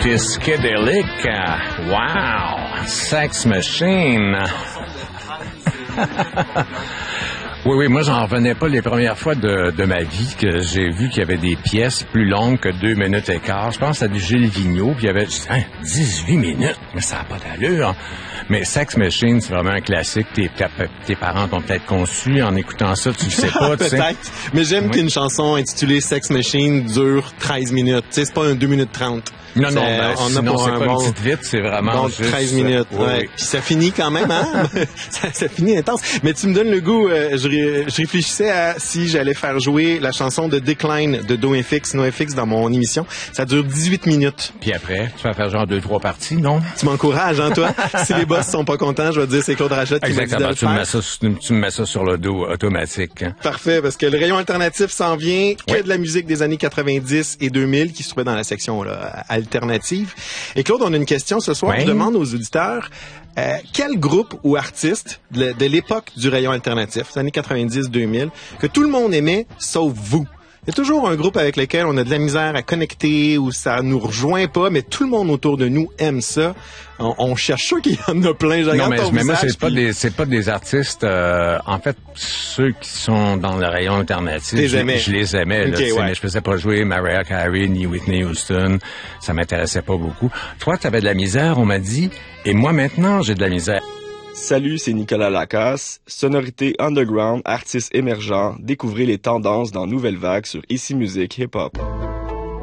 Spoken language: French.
Psychédélique. Wow! Sex Machine. Oui, moi, j'en revenais pas les premières fois de ma vie que j'ai vu qu'il y avait des pièces plus longues que 2 minutes et quart. Je pense à du Gilles Vigneault, puis il y avait 18 minutes, mais ça n'a pas d'allure. Mais Sex Machine, c'est vraiment un classique. Tes parents t'ont peut-être conçu en écoutant ça, tu le sais pas, tu sais. Peut-être, mais j'aime qu'une chanson intitulée Sex Machine dure 13 minutes. Tu sais, c'est pas un 2 minutes 30. Non, sinon c'est pas une petite vite, c'est vraiment donc, juste... 13 minutes, ouais. Puis ça finit quand même, hein? ça finit intense. Mais tu me donnes le goût, je réfléchissais à si j'allais faire jouer la chanson de Decline de NoFX dans mon émission. Ça dure 18 minutes. Puis après, tu vas faire genre 2-3 parties, non? Tu m'encourages, hein, toi? Si les boss sont pas contents, je vais te dire c'est Claude Rachette qui m'a dit de le faire. Tu me mets ça sur le dos automatique. Hein? Parfait, parce que le rayon alternatif s'en vient, que de la musique des années 90 et 2000 qui se trouvait dans la section là, alternative. Et Claude, on a une question ce soir. Je demande aux auditeurs quel groupe ou artiste de l'époque du rayon alternatif, des années 90-2000, que tout le monde aimait, sauf vous. Il y a toujours un groupe avec lequel on a de la misère à connecter ou ça nous rejoint pas, mais tout le monde autour de nous aime ça. On cherche sûr qu'il y en a plein. Non, mais moi, c'est pas des artistes. En fait, ceux qui sont dans le rayon alternatif, je les aimais. Okay, là, mais je faisais pas jouer Mariah Carey ni Whitney Houston. Ça m'intéressait pas beaucoup. Toi, tu avais de la misère, on m'a dit. Et moi, maintenant, j'ai de la misère. Salut, c'est Nicolas Lacasse. Sonorité underground, artistes émergents. Découvrez les tendances dans Nouvelle Vague sur Ici Musique Hip Hop.